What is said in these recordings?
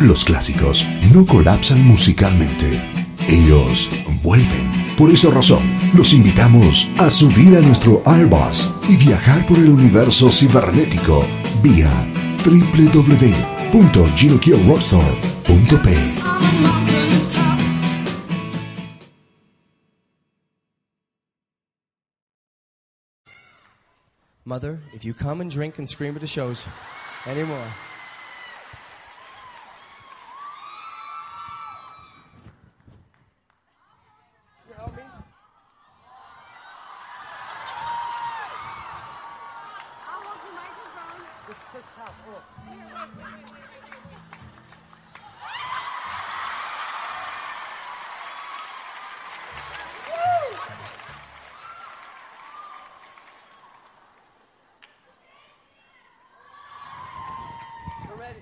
Los clásicos no colapsan musicalmente. Ellos vuelven. Por esa razón, los invitamos a subir a nuestro Airbus y viajar por el universo cibernético vía www.ginokillrockstar.pe. Mother, if you come and drink and scream at the shows anymore. You help me? I want the microphone. Just help. Oh. We're ready.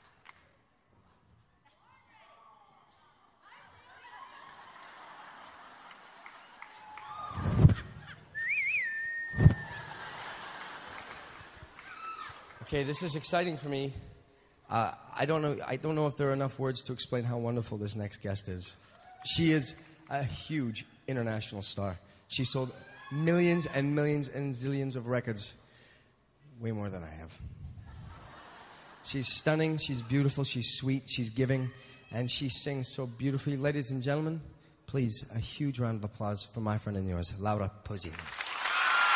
Okay, this is exciting for me. I don't know if there are enough words to explain how wonderful this next guest is. She is a huge international star. She sold millions and millions and zillions of records, way more than I have. She's stunning, she's beautiful, she's sweet, she's giving, and she sings so beautifully. Ladies and gentlemen, please, a huge round of applause for my friend and yours, Laura Pausini.